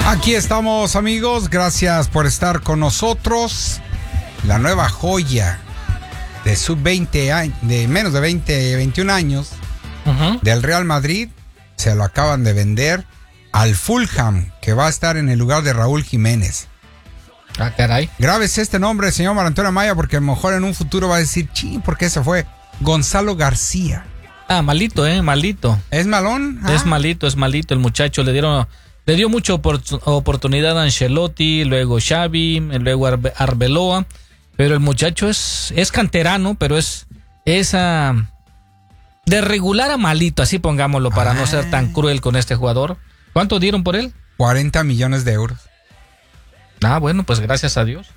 Aquí estamos, amigos, gracias por estar con nosotros. La nueva joya de sub-20, de menos de 21 años, del Real Madrid, se lo acaban de vender al Fulham, que va a estar en el lugar de Raúl Jiménez. Ah, caray. Grábese este nombre, señor Mario Antonio Amaya, porque a lo mejor en un futuro va a decir, ¿por qué se fue? Gonzalo García. Ah, malito, malito. ¿Es malón? Ah. Es malito el muchacho. Le dio mucha oportunidad a Ancelotti, luego Xavi, luego Arbeloa. Pero el muchacho es canterano, pero es de regular a malito, así pongámoslo, para no ser tan cruel con este jugador. ¿Cuánto dieron por él? 40 millones de euros. Ah, bueno, pues gracias a Dios.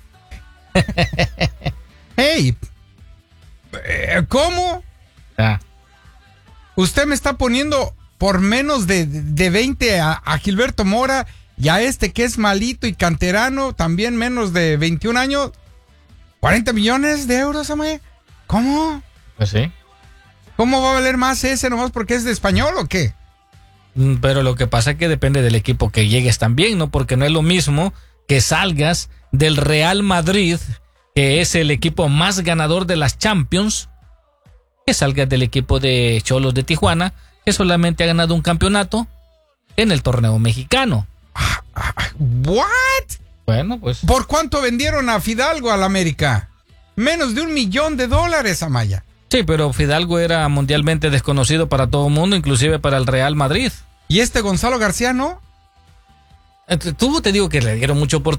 ¡Hey! ¿Cómo? Ah. Usted me está poniendo por menos de 20 a Gilberto Mora y a este que es malito y canterano, también menos de 21 años. 40 millones de euros, Amaya. ¿Cómo? Pues sí. ¿Cómo va a valer más ese nomás porque es de español o qué? Pero lo que pasa es que depende del equipo que llegues también, ¿no? Porque no es lo mismo que salgas del Real Madrid, que es el equipo más ganador de las Champions, que salgas del equipo de Xolos de Tijuana, que solamente ha ganado un campeonato en el torneo mexicano. ¿What? Bueno, pues... ¿Por cuánto vendieron a Fidalgo al América? Menos de $1 millón, Amaya. Sí, pero Fidalgo era mundialmente desconocido para todo el mundo, inclusive para el Real Madrid. ¿Y este Gonzalo García no? Tú te digo que le dieron mucho oportunidad.